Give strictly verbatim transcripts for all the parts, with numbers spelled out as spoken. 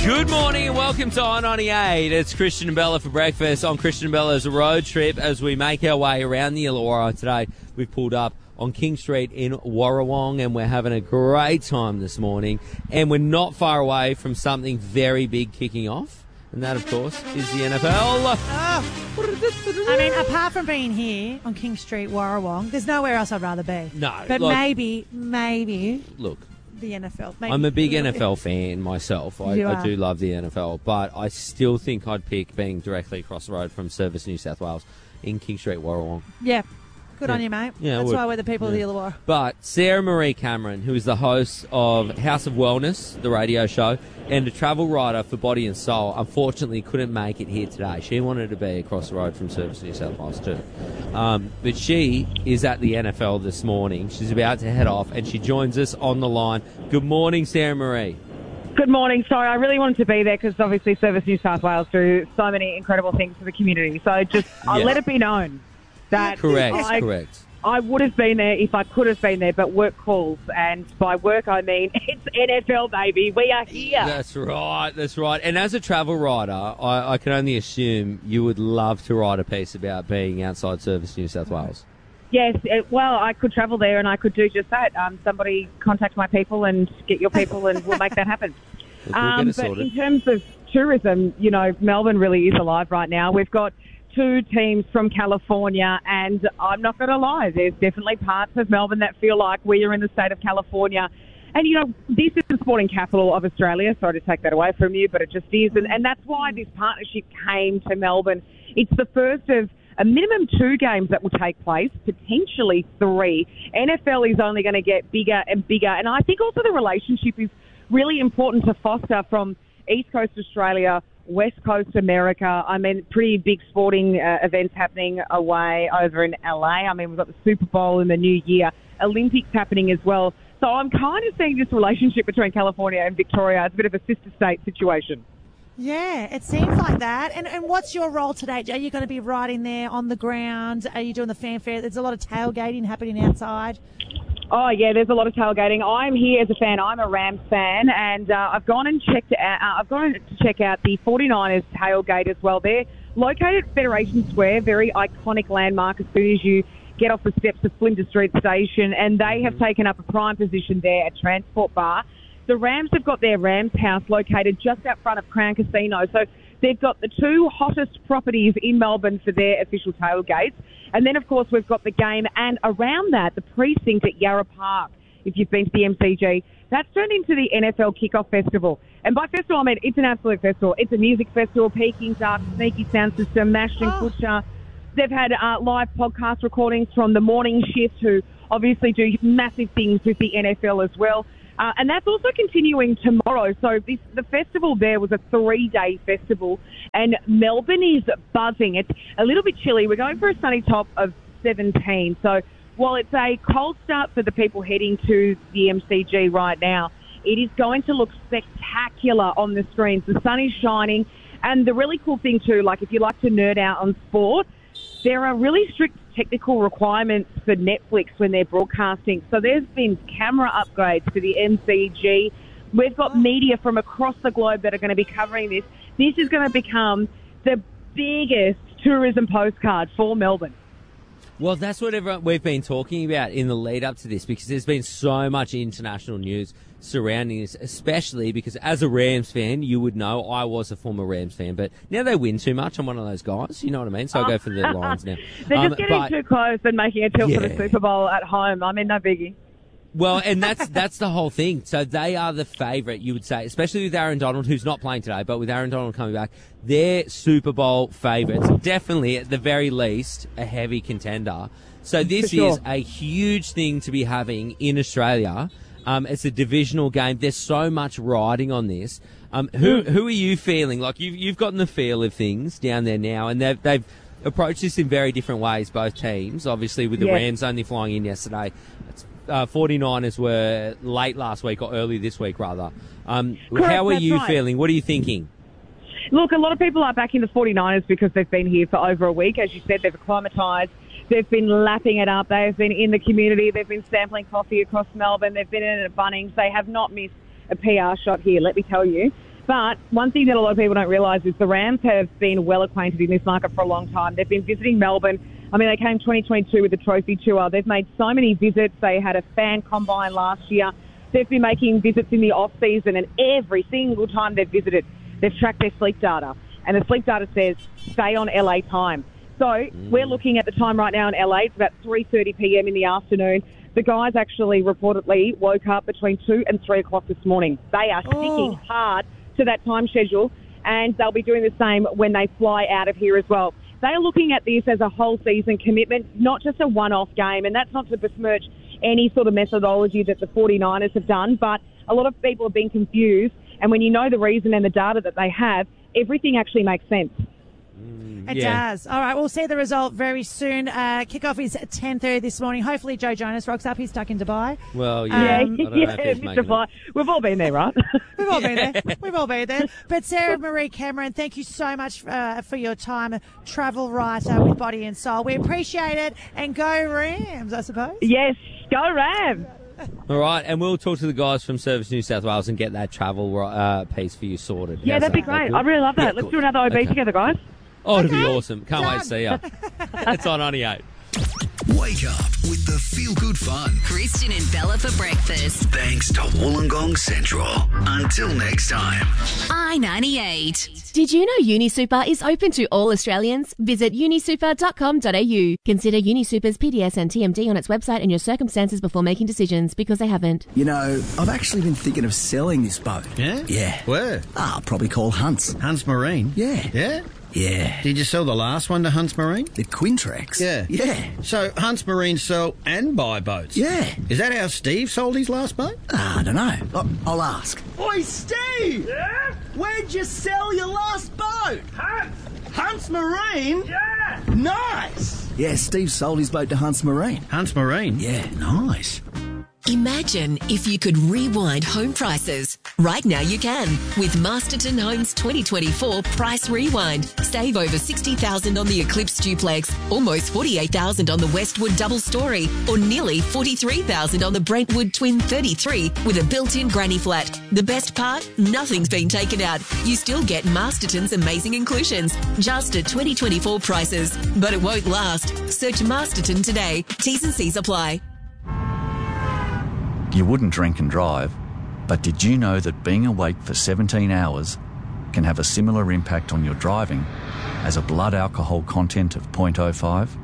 Good morning and welcome to I ninety-eight. It's Christian and Bella for breakfast on Christian and Bella's road trip as we make our way around the Illawarra. Today we've pulled up on King Street in Warrawong and we're having a great time this morning. And we're not far away from something very big kicking off. And that, of course, is the N F L. Oh. I mean, apart from being here on King Street, Warrawong, there's nowhere else I'd rather be. No. But like, maybe, maybe... Look. The N F L. Maybe. I'm a big N F L fan myself. I, You I are. do love the N F L, but I still think I'd pick being directly across the road from Service New South Wales in King Street, Warrawong. Yeah. Good Yeah. on you, mate. Yeah, I That's would. why we're the people Yeah. of the Illawarra. But Sarah Marie Cameron, who is the host of House of Wellness, the radio show, and a travel writer for Body and Soul, unfortunately couldn't make it here today. She wanted to be across the road from Service New South Wales too. Um, but she is at the N F L this morning. She's about to head off, and she joins us on the line. Good morning, Sarah Marie. Good morning. Sorry, I really wanted to be there because obviously Service New South Wales do so many incredible things for the community. So just I'll Yeah. let it be known that Correct, I, correct. I would have been there if I could have been there, but work calls. And by work, I mean it's N F L, baby. We are here. That's right, that's right. And as a travel writer, I, I can only assume you would love to write a piece about being outside Service New South Wales. Yes, it, well, I could travel there and I could do just that. Um, somebody contact my people and get your people and we'll make that happen. We'll get Um, it but sorted. in terms of tourism, you know, Melbourne really is alive right now. We've got two teams from California, and I'm not going to lie, there's definitely parts of Melbourne that feel like we are in the state of California. And, you know, this is the sporting capital of Australia. Sorry to take that away from you, but it just is. And, and that's why this partnership came to Melbourne. It's the first of a minimum two games that will take place, potentially three. N F L is only going to get bigger and bigger. And I think also the relationship is really important to foster from East Coast Australia, West Coast America. I mean, pretty big sporting uh, events happening away over in L A. I mean, we've got the Super Bowl in the new year, Olympics happening as well. So I'm kind of seeing this relationship between California and Victoria as a bit of a sister state situation. Yeah, it seems like that. And and what's your role today? Are you going to be riding there on the ground? Are you doing the fanfare? There's a lot of tailgating happening outside. Oh, yeah, there's a lot of tailgating. I'm here as a fan. I'm a Rams fan, and uh, I've gone and checked out, uh, I've gone to check out the forty-niners tailgate as well. They're located at Federation Square, very iconic landmark as soon as you get off the steps of Flinders Street Station, and they have taken up a prime position there at Transport Bar. The Rams have got their Rams house located just out front of Crown Casino, so they've got the two hottest properties in Melbourne for their official tailgates. And then, of course, we've got the game, and around that, the precinct at Yarra Park, if you've been to the M C G, that's turned into the N F L Kickoff Festival. And by festival, I mean it's an absolute festival. It's a music festival, Peking Duck, Sneaky Sound System, Mashed and Oh. Butcher. They've had uh, live podcast recordings from the Morning Shift, who obviously do massive things with the N F L as well. Uh, and that's also continuing tomorrow. So this, the festival there was a three-day festival, and Melbourne is buzzing. It's a little bit chilly. We're going for a sunny top of seventeen. So while it's a cold start for the people heading to the M C G right now, it is going to look spectacular on the screens. The sun is shining, and the really cool thing too, like if you like to nerd out on sport, there are really strict technical requirements for Netflix when they're broadcasting. So there's been camera upgrades to the M C G. We've got media from across the globe that are going to be covering this. This is going to become the biggest tourism postcard for Melbourne. Well, that's what everyone, we've been talking about in the lead up to this, because there's been so much international news surrounding this, especially because as a Rams fan, you would know I was a former Rams fan, but now they win too much. I'm one of those guys, you know what I mean? So I go for the Lions now. They're Um, just getting but- too close and making a tilt for the Yeah. Super Bowl at home. I mean, no biggie. Well, and that's that's the whole thing. So they are the favourite, you would say, especially with Aaron Donald, who's not playing today, but with Aaron Donald coming back, they're Super Bowl favourites. Definitely, at the very least, a heavy contender. So this For sure. is a huge thing to be having in Australia. Um, it's a divisional game. There's so much riding on this. Um, who who are you feeling? Like you've you've gotten the feel of things down there now, and they've they've approached this in very different ways. Both teams, obviously, with the Yeah. Rams only flying in yesterday. It's, uh, forty-niners were late last week or early this week, rather. Um, Correct, how are that's you right. feeling? What are you thinking? Look, a lot of people are backing the forty-niners because they've been here for over a week. As you said, they've acclimatised. They've been lapping it up. They've been in the community. They've been sampling coffee across Melbourne. They've been in at Bunnings. They have not missed a P R shot here, let me tell you. But one thing that a lot of people don't realise is the Rams have been well acquainted in this market for a long time. They've been visiting Melbourne. I mean, they came twenty twenty-two with the Trophy Tour. They've made so many visits. They had a fan combine last year. They've been making visits in the off-season, and every single time they've visited, they've tracked their sleep data. And the sleep data says, stay on L A time. So mm. we're looking at the time right now in L A. It's about three thirty p.m. in the afternoon. The guys actually reportedly woke up between two and three o'clock this morning. They are sticking oh. hard to that time schedule, and they'll be doing the same when they fly out of here as well. They are looking at this as a whole season commitment, not just a one-off game, and that's not to besmirch any sort of methodology that the forty-niners have done, but a lot of people have been confused, and when you know the reason and the data that they have, everything actually makes sense. It Yeah. does. All right, we'll see the result very soon. Uh, kickoff is at ten thirty this morning. Hopefully Joe Jonas rocks up. He's stuck in Dubai. Well, yeah. Um, I don't know yeah, if he's Mister making Fly. it. We've all been there, right? We've all been there. We've all been there. But Sarah Marie Cameron, thank you so much uh, for your time. Travel writer with Body and Soul. We appreciate it. And go Rams, I suppose. Yes, go Rams. All right, and we'll talk to the guys from Service New South Wales and get that travel uh, piece for you sorted. Yeah, How's that'd be that? That great. good? I really love that. Yeah, Let's good. do another O B Okay. together, guys. Oh, it'll be Okay. awesome. Can't wait to see you. It's on ninety-eight. Wake up with the feel-good fun. Kristen and Bella for breakfast. Thanks to Wollongong Central. Until next time. I ninety-eight. Did you know UniSuper is open to all Australians? Visit unisuper dot com dot a u. Consider UniSuper's P D S and T M D on its website and your circumstances before making decisions, because they haven't. You know, I've actually been thinking of selling this boat. Yeah? Yeah. Where? Ah, probably call Hunts. Hunts Marine? Yeah. Yeah? Yeah. Did you sell the last one to Hunts Marine? The Quintrex. Yeah. Yeah. So Hunts Marine sell and buy boats? Yeah. Is that how Steve sold his last boat? Ah, I don't know. I'll, I'll ask. Oi, Steve! Yeah? Where'd you sell your last boat? Hunts! Hunts Marine? Yeah! Nice! Yeah, Steve sold his boat to Hunts Marine. Hunts Marine? Yeah, nice. Imagine if you could rewind home prices. Right now you can with Masterton Homes twenty twenty-four Price Rewind. Save over sixty thousand dollars on the Eclipse Duplex, almost forty-eight thousand dollars on the Westwood Double Story, or nearly forty-three thousand dollars on the Brentwood Twin thirty-three with a built-in granny flat. The best part? Nothing's been taken out. You still get Masterton's amazing inclusions, just at twenty twenty-four prices. But it won't last. Search Masterton today. T's and C's apply. You wouldn't drink and drive, but did you know that being awake for seventeen hours can have a similar impact on your driving as a blood alcohol content of zero point zero five?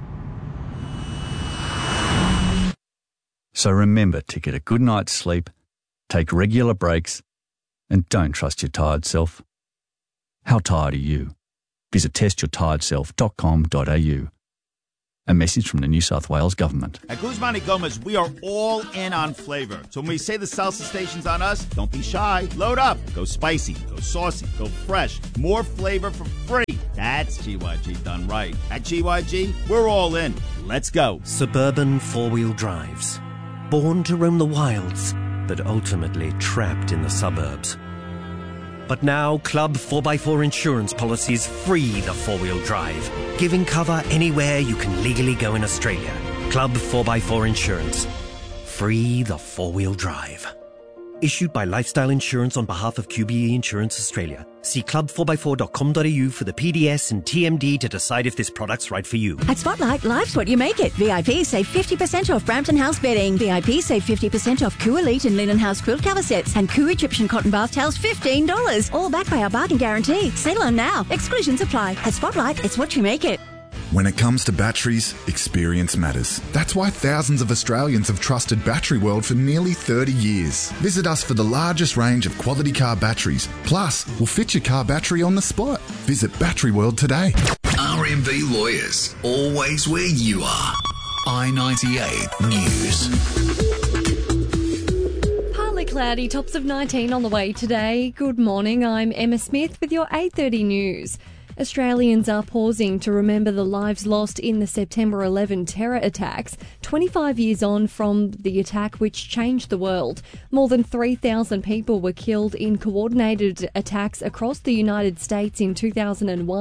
So remember to get a good night's sleep, take regular breaks, and don't trust your tired self. How tired are you? Visit test your tired self dot com dot a u. A message from the New South Wales Government. At Guzman y Gomez, we are all in on flavor. So when we say the salsa station's on us, don't be shy. Load up. Go spicy. Go saucy. Go fresh. More flavor for free. That's G Y G done right. At G Y G, we're all in. Let's go. Suburban four-wheel drives. Born to roam the wilds, but ultimately trapped in the suburbs. But now, Club four by four insurance policies free the four-wheel drive, giving cover anywhere you can legally go in Australia. Club four by four Insurance. Free the four-wheel drive. Issued by Lifestyle Insurance on behalf of Q B E Insurance Australia. See club four by four dot com dot a u for the P D S and T M D to decide if this product's right for you. At Spotlight, life's what you make it. V I P save fifty percent off Brampton House bedding. V I P save fifty percent off Coo Elite and Linen House quilt cover sets. And Coo Egyptian cotton bath towels, fifteen dollars. All backed by our bargain guarantee. Sale on now. Exclusions apply. At Spotlight, it's what you make it. When it comes to batteries, experience matters. That's why thousands of Australians have trusted Battery World for nearly thirty years. Visit us for the largest range of quality car batteries. Plus, we'll fit your car battery on the spot. Visit Battery World today. R M B Lawyers, always where you are. I ninety-eight News. Partly cloudy, tops of nineteen on the way today. Good morning, I'm Emma Smith with your eight thirty news. Australians are pausing to remember the lives lost in the September eleventh terror attacks, twenty-five years on from the attack which changed the world. More than three thousand people were killed in coordinated attacks across the United States in two thousand one.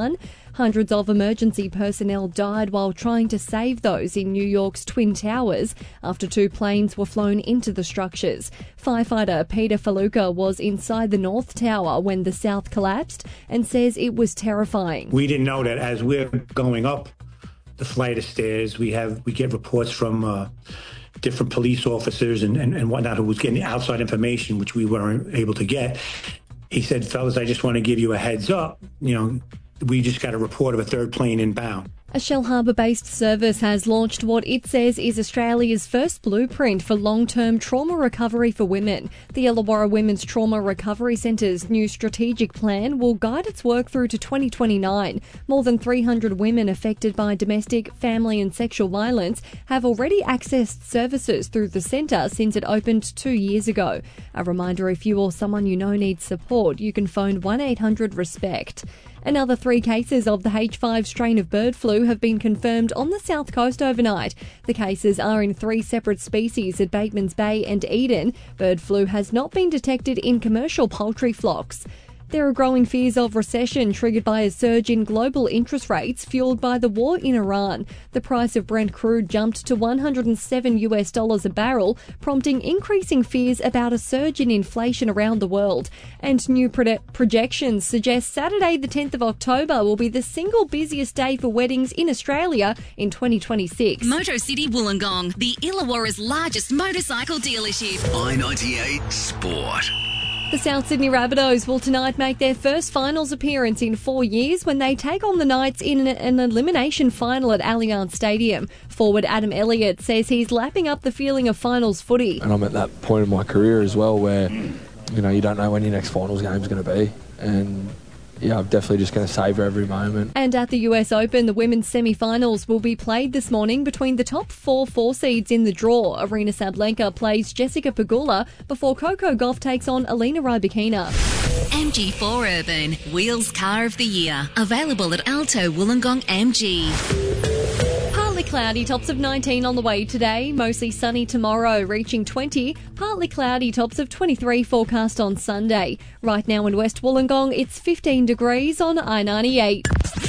Hundreds of emergency personnel died while trying to save those in New York's Twin Towers after two planes were flown into the structures. Firefighter Peter Faluca was inside the North Tower when the South collapsed and says it was terrifying. We didn't know that as we're going up the flight of stairs, we have we get reports from uh, different police officers and, and, and whatnot who was getting outside information, which we weren't able to get. He said, fellas, I just want to give you a heads up. You know, we just got a report of a third plane inbound. A Shell Harbour-based service has launched what it says is Australia's first blueprint for long-term trauma recovery for women. The Illawarra Women's Trauma Recovery Centre's new strategic plan will guide its work through to twenty twenty-nine. More than three hundred women affected by domestic, family and sexual violence have already accessed services through the centre since it opened two years ago. A reminder, if you or someone you know needs support, you can phone one eight hundred RESPECT. Another three cases of the H five strain of bird flu have been confirmed on the south coast overnight. The cases are in three separate species at Bateman's Bay and Eden. Bird flu has not been detected in commercial poultry flocks. There are growing fears of recession triggered by a surge in global interest rates fueled by the war in Iran. The price of Brent crude jumped to one hundred seven US dollars a barrel, prompting increasing fears about a surge in inflation around the world. And new pro- projections suggest Saturday the tenth of October will be the single busiest day for weddings in Australia in twenty twenty-six. Moto City Wollongong, the Illawarra's largest motorcycle dealership. I ninety-eight Sport. The South Sydney Rabbitohs will tonight make their first finals appearance in four years when they take on the Knights in an elimination final at Allianz Stadium. Forward Adam Elliott says he's lapping up the feeling of finals footy. And I'm at that point in my career as well where, you know, you don't know when your next finals game is going to be. And yeah, I'm definitely just going to savour every moment. And at the U S Open, the women's semi-finals will be played this morning between the top four four seeds in the draw. Arena Sabalenka plays Jessica Pegula before Coco Gauff takes on Alina Rybakina. M G four Urban, Wheels Car of the Year. Available at Alto Wollongong M G. Partly cloudy, tops of nineteen on the way today. Mostly sunny tomorrow, reaching twenty. Partly cloudy, tops of twenty-three forecast on Sunday. Right now in West Wollongong, it's fifteen degrees on I ninety-eight.